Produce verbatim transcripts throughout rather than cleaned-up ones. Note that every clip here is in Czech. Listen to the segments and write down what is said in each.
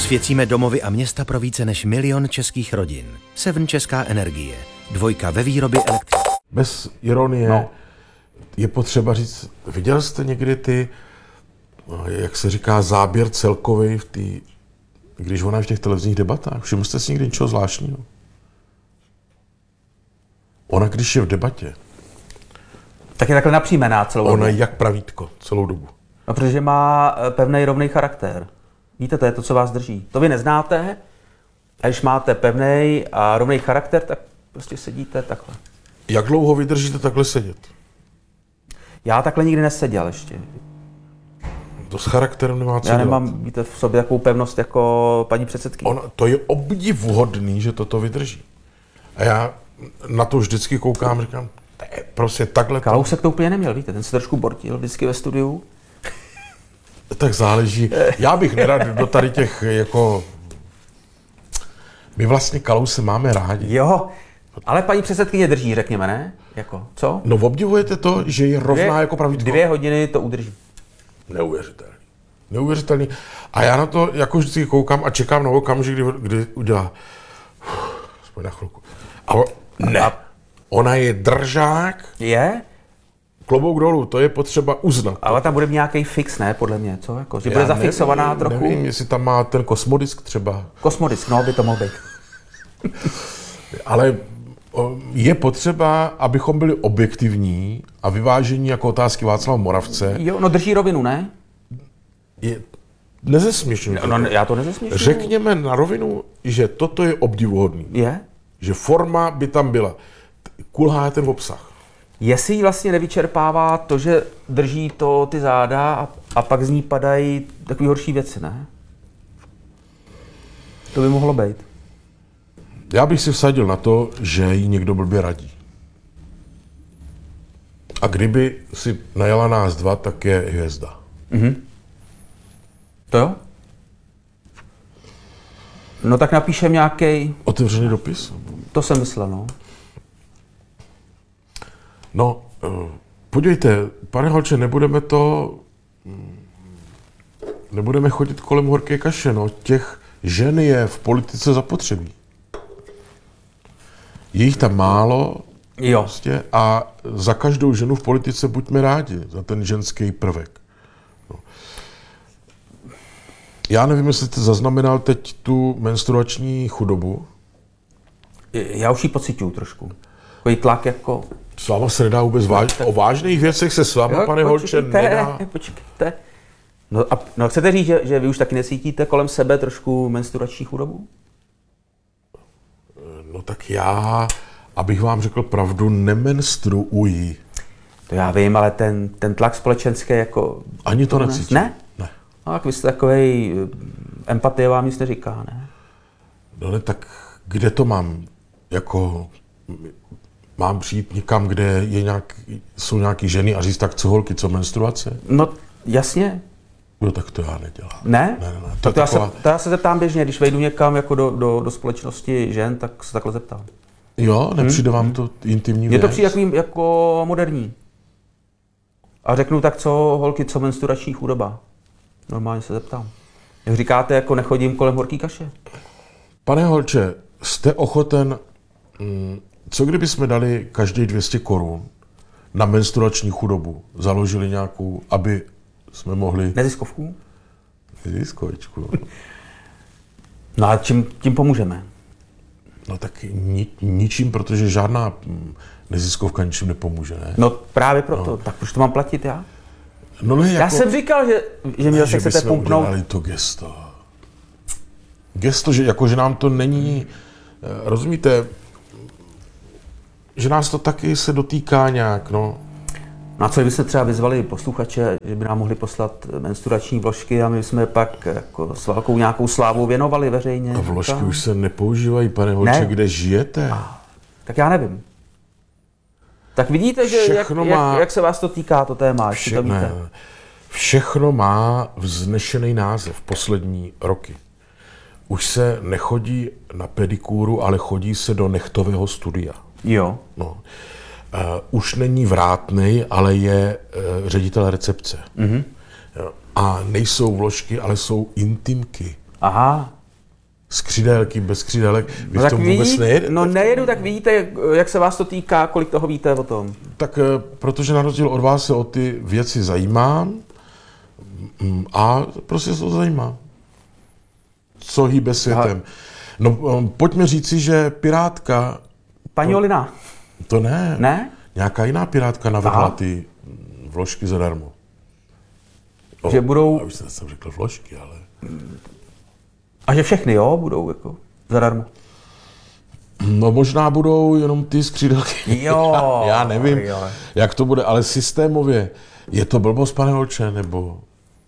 Osvěcíme domovy a města pro více než milion českých rodin. Seven Česká energie. Dvojka ve výrobě elektřiny. Bez ironie no. Je potřeba říct, viděl jste někdy ty, jak se říká, záběr celkový v té, když ona je v těch televizních debatách? Všiml jste si někdy něčeho zvláštního? Ona, když je v debatě, tak je takhle napřímená celou dobu. Ona je jak pravítko celou dobu. No, protože má pevný rovný charakter. Víte, to je to, co vás drží. To vy neznáte, a když máte pevný a rovný charakter, tak prostě sedíte takhle. Jak dlouho vydržíte takhle sedět? Já takhle nikdy neseděl ještě. To s charakterem nemá co Já dělat. nemám, víte, v sobě takovou pevnost jako paní předsedkyně. Ona, to je obdivuhodný, že toto vydrží. A já na to vždycky koukám, říkám, to je prostě takhle. Kalousek to úplně neměl, víte, ten se trošku bortil vždycky ve studiu. Tak záleží. Já bych nerad do tady těch, jako... My vlastně Kalouse máme rádi. Jo, ale paní předsedkyně drží, řekněme, ne? Jako, co? No obdivujete to, že je rovná dvě, jako pravítko? Dvě hodiny to udrží. Neuvěřitelný. Neuvěřitelný. A já na to jako vždycky koukám a čekám na okamžik, kdy, kdy udělá... Aspoň na chvilku. A ne. A ona je držák. Je? Klobouk dolů, to je potřeba uznat. Ale tam bude nějaký fix, ne, podle mě, co? Jako, že bude já zafixovaná nevím, trochu. Nevím, jestli tam má ten kosmodisk třeba. Kosmodisk, no, by to mohl být. Ale je potřeba, abychom byli objektivní a vyvážení jako otázky Václava Moravce. Jo, no drží rovinu, ne? Je nezesměšňujte. No, já to nezesměšňuji. Řekněme na rovinu, že toto je obdivuhodný. Je? Že forma by tam byla. Kulhá je ten obsah. Jestli jí vlastně nevyčerpává to, že drží to ty záda a, a pak z ní padají takové horší věci, ne? To by mohlo být. Já bych si vsadil na to, že jí někdo blbě radí. A kdyby si najala nás dva, tak je hvězda. Mhm. To jo? No tak napíšem nějaký. Otevřený dopis? To jsem myslel, no. No, podívejte, pane Holče, nebudeme to... Nebudeme chodit kolem horké kaše, no. Těch žen je v politice zapotřebí. Je jich tam málo. Jo. Prostě, a za každou ženu v politice buďme rádi, za ten ženský prvek. No. Já nevím, jestli jste zaznamenal teď tu menstruační chudobu. Já už ji pociťuju trošku. Takový tlak jako... S váma se nedá vůbec váž... O vážných věcech se s váma, jo, pane Holče, nedá. Počkejte. No a no, chcete říct, že, že vy už taky necítíte kolem sebe trošku menstruační chudobu? No tak já, abych vám řekl pravdu, nemenstruuji. To já vím, ale ten, ten tlak společenský jako... Ani to necítím. Ne? Ne. No tak vy jste takovej, empatie vám nic neříká, ne? No ne, tak kde to mám? Jako... Mám přijít někam, kde je nějak, jsou nějaký ženy a říct, tak co holky, co menstruace? No jasně. No tak to já nedělám. Ne? Ne, ne, ne. To, To, to, já taková... se, to já se zeptám běžně, když vejdu někam jako do, do, do společnosti žen, tak se takhle zeptám. Jo, nepřijde hmm? vám to intimní Mně věc? to přijde takovým jako moderní. A řeknu tak, co holky, co menstruační chudoba. Normálně se zeptám. Jak říkáte, jako nechodím kolem horký kaše. Pane Holče, jste ochoten, hm, co kdyby jsme dali každý dvě stě korun na menstruační chudobu, založili nějakou, aby jsme mohli... Neziskovku? Neziskovečku. No a čím, tím pomůžeme? No tak ni, ničím, protože žádná neziskovka ničím nepomůže, ne? No právě proto. No. Tak proč to mám platit já? No ne, jako... Já jsem říkal, že, že mě zase chcete pumpnout. Udělali to gesto. Gesto, že, jako, že nám to není... Rozumíte, že nás to taky se dotýká nějak, no. No a co bychom třeba vyzvali posluchače, že by nám mohli poslat menstruační vložky a my jsme pak jako s velkou nějakou slávou věnovali veřejně. A vložky tak? Už se nepoužívají, pane Holče, kde žijete? A, tak já nevím. Tak vidíte, že jak, má, jak, jak se vás to týká, to téma, vše, to víte. Ne, všechno má vznešený název poslední roky. Už se nechodí na pedikúru, ale chodí se do nechtového studia. Jo. No. Uh, už není vrátnej, ale je uh, ředitel recepce. Mm-hmm. A nejsou vložky, ale jsou intimky. Aha. Z křidélky, bez křidélek. Vy No v tak tom vůbec vidí, nejedete? no nejedu, tak vidíte, jak, jak se vás to týká, kolik toho víte o tom. Tak eh, protože na rozdíl od vás se o ty věci zajímám mm, a prostě se to zajímá. Co hýbe světem. No um, pojďme říci, že pirátka, Paní Olina, to ne, ne? nějaká jiná pirátka navrhla Aha. ty vložky zadarmo. O, Že budou- já už jsem řekl vložky, ale... A že všechny, jo, budou jako zadarmo. No možná budou jenom ty skřídelky. Jo, já, já nevím, jo. jak to bude, ale systémově. Je to blbost, pane Holče, nebo...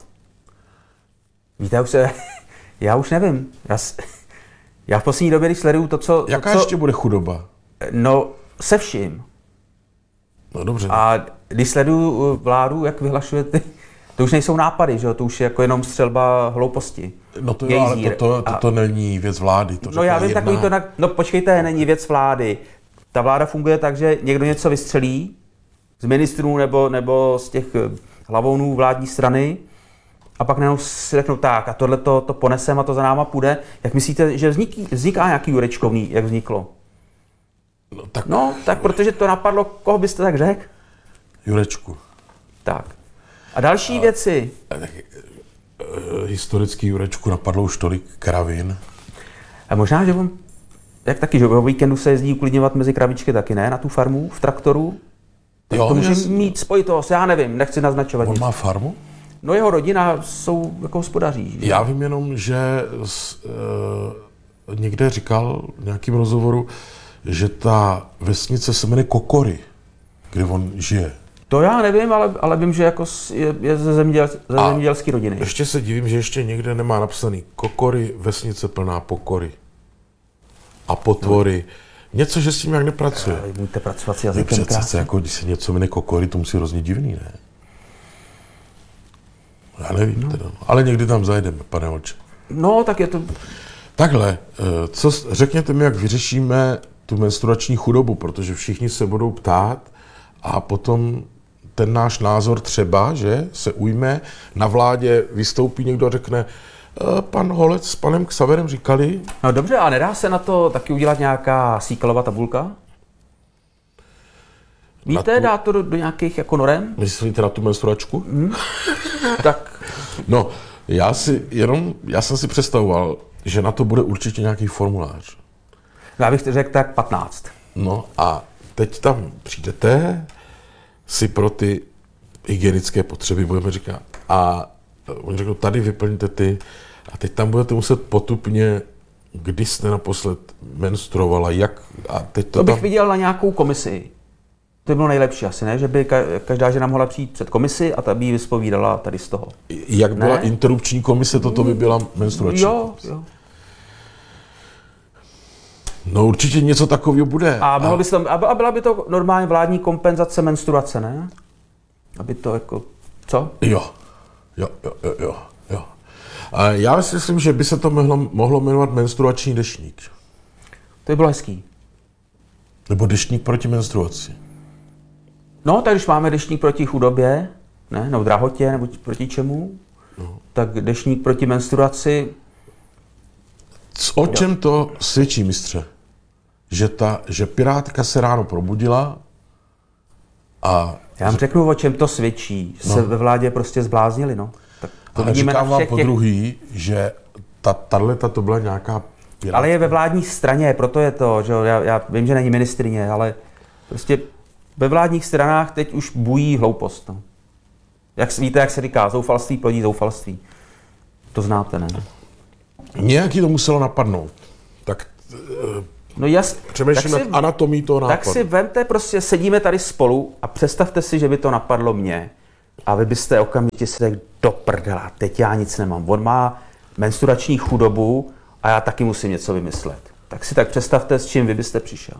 Víte, já už se, já už nevím. Já, s- já v poslední době, když sleduju to, co... to, Jaká co, ještě bude chudoba? No, se vším. No dobře. A když sleduju vládu, jak vyhlašuje ty... To už nejsou nápady, že jo? To už je jako jenom střelba hlouposti. No to jo, ale Gejzír. to, to, A- to, to není věc vlády. To No já řekla vím, jedna- takový to... Na, no počkejte, není věc vlády. Ta vláda funguje tak, že někdo něco vystřelí z ministrů nebo, nebo z těch eh, hlavounů vládní strany a pak najednou si řeknou tak a tohle to, to ponesem a to za náma půjde. Jak myslíte, že vzniký, vzniká nějaký Jurečkovný, jak vzniklo? No, tak No, tak protože to napadlo, koho byste tak řekl? Jurečku. Tak. A další a... věci. Eh, Historický Jurečku napadlo už tolik kravin. A možná, že on, jak taky, že o víkendu se jezdí uklidňovat mezi kravičky taky, ne? Na tu farmu, v traktoru. Tak Jo, to může jasně. mít spojitost, já nevím, nechci naznačovat On nic. má farmu? No jeho rodina jsou jako hospodaří. Že? Já vím jenom, že s, e, někde říkal v nějakém rozhovoru, že ta vesnice se jmenuje Kokory, kde on žije. To já nevím, ale, ale vím, že jako s- je, je ze, zeměděl, ze A- zemědělské rodiny. Ještě se divím, že ještě někde nemá napsaný Kokory, vesnice plná pokory. A potvory. Něco, že s tím jak nepracuje. Ale Můžete pracovat s Je jazykem přece, krásně. jako když se něco jmenuje Kokory, to musí hrozně divný, ne? Já nevím no. teda. Ale někdy tam zajdeme, pane Holče. No, tak je to... Takhle, eh, co, s- řekněte mi, jak vyřešíme tu menstruační chudobu, protože všichni se budou ptát a potom ten náš názor třeba, že se ujme, na vládě vystoupí někdo a řekne, "Eh, pan Holec s panem Xaverem říkali, No dobře, a nedá se na to taky udělat nějaká síkelová tabulka? Víte, tu- dá to do, do nějakých jako norem? myslíte na tu menstruačku? Tak No, já si jenom, já jsem si představoval, že na to bude určitě nějaký formulář. já bych řekl tak patnáct. No a teď tam přijdete si pro ty hygienické potřeby, budeme říkat, a oni řeknou, tady vyplňte ty, a teď tam budete muset potupně, kdy jste naposled menstruovala, jak, a teď to, To bych tam... viděl na nějakou komisi. To by bylo nejlepší asi, ne? Že by ka- každá žena mohla přijít před komisi a ta by jí vyspovídala tady z toho. Jak byla Ne? interrupční komise, toto by byla menstruační. Jo, jo. No určitě něco takového bude. A, mohlo by se tam, a byla by to normálně vládní kompenzace menstruace, ne? Aby to jako... Co? Jo, jo, jo, jo, jo. jo. A já si myslím, že by se to mohlo, mohlo jmenovat menstruační deštník. To by bylo hezký. Nebo deštník proti menstruaci. No, tak když máme deštník proti chudobě, ne, nebo drahotě, nebo proti čemu, No. tak deštník proti menstruaci, C- O čem to svědčí, mistře? Že, ta, že pirátka se ráno probudila a já vám řeknu, o čem to svědčí. No. Se ve vládě prostě zbláznili, no. Tak to ale vidíme říkám na vám všech po těch... druhý, že ta, tato to byla nějaká pirátka. Ale je ve vládní straně, proto je to, že jo, já, já vím, že není ministryně, ale prostě ve vládních stranách teď už bují hloupost, no. Jak víte, jak se říká, zoufalství plodí zoufalství. To znáte, ne? Nějaký to muselo napadnout. Tak No jasně. přemýšlím nad anatomí toho nápadu. Tak si vemte, prostě sedíme tady spolu a představte si, že by to napadlo mě. A vy byste okamžitě si řekli, do prdela, teď já nic nemám. On má menstruační chudobu a já taky musím něco vymyslet. Tak si tak představte, s čím vy byste přišel.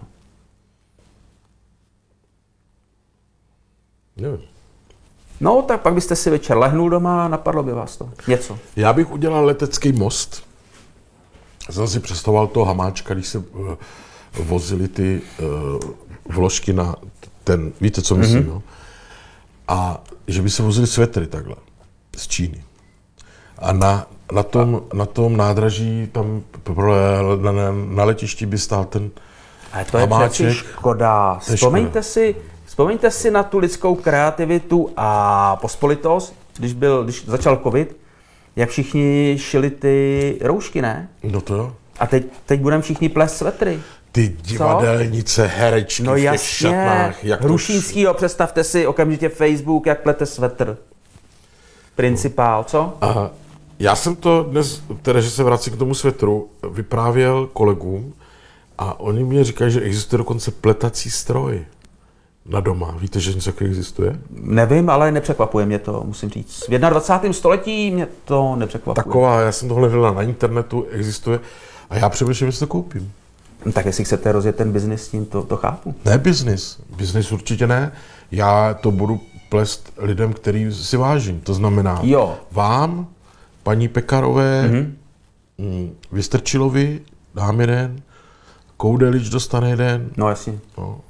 Nevím. No, tak pak byste si večer lehnul doma a napadlo by vás to. Něco. Já bych udělal letecký most. Já jsem si představoval toho Hamáčka, když se uh, vozili ty uh, vložky na ten, víte, co myslím, mm-hmm. no? A že by se vozili svetry takhle z Číny. A na, na, tom, na tom nádraží, tam pro, na, na, na letišti by stál ten Ale to je hamáček. přeci škoda. To je Vzpomeňte si, vzpomeňte si na tu lidskou kreativitu a pospolitost, když, byl, když začal covid, jak všichni šili ty roušky, ne? No to jo. A teď, teď budeme všichni plést svetry. Ty divadelnice, herečky No v těch jasně, šatnách. Jak to Hrušínskýho, představte si okamžitě Facebook, jak plete svetr. Principál, co? A já jsem to dnes, teda, že se vracím k tomu svetru, vyprávěl kolegům a oni mě říkají, že existuje dokonce pletací stroj na doma. Víte, že něco takového existuje? Nevím, ale nepřekvapuje mě to, musím říct. V dvacátém prvním století mě to nepřekvapuje. Taková, já jsem to hledal na internetu, existuje a já přemýšlím, že si to koupím. No, tak jestli chcete rozjet ten biznis s tím, to, to chápu. Ne biznis, biznis určitě ne. Já to budu plést lidem, který si vážím. To znamená Jo. vám, paní Pekarové, mm-hmm. Vystrčilovi dám jeden, Koudelič dostane jeden, No jasně. no.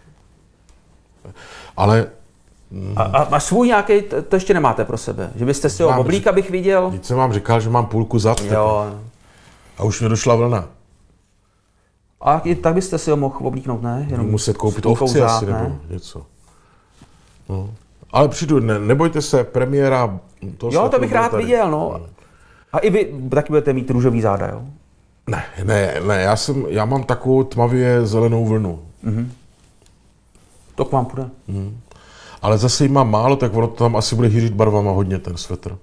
Ale A, a, a svůj nějaký, to, to ještě nemáte pro sebe? Že byste si ho Mám, oblík, abych viděl? teď jsem vám říkal, že mám půlku zad Jo. a už mě došla vlna. A i tak byste si ho mohl oblíknout, ne? Jenom Muset koupit s půlkou ovci zad, asi ne? nebo něco. No. Ale přijdu, ne, nebojte se, premiéra... To Jo, to bych rád tady viděl, no. A i vy taky budete mít růžový záda, jo? Ne, ne, ne, já, jsem, já mám takovou tmavě zelenou vlnu. To k vám půjde. Ale zase jí mám málo, tak ono to tam asi bude hýřit barvama hodně, ten svetr.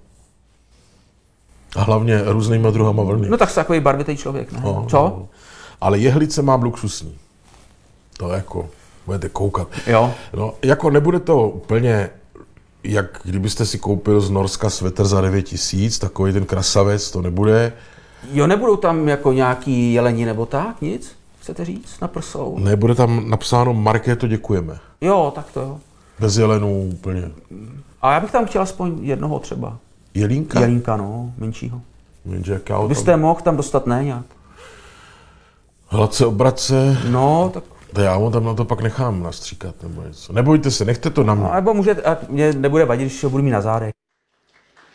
A hlavně různýma druhama vlny. No tak jste takový barvitý člověk, ne? No, Co? no. Ale jehlice mám luxusní. To jako, budete koukat. Jo. No, jako nebude to úplně, jak kdybyste si koupil z Norska svetr za devět tisíc, takový ten krasavec, to nebude. Jo, nebudou tam jako nějaký jeleni nebo tak, nic? Chcete říct? Na prsou? Nebude tam napsáno Markéto, děkujeme. Jo, tak to jo. Bez jelenů úplně. A já bych tam chtěl aspoň jednoho třeba. Jelínka? Jelínka, no, menšího. Jenže jak já ho tam... Byste mohl tam dostat, ne, nějak? Hladce obratce, No, tak... to já ho tam na to pak nechám nastříkat nebo něco. Nebojte se, nechte to na mě. No, nebo můžete, a mě nebude vadit, když ho budu mít na zádech.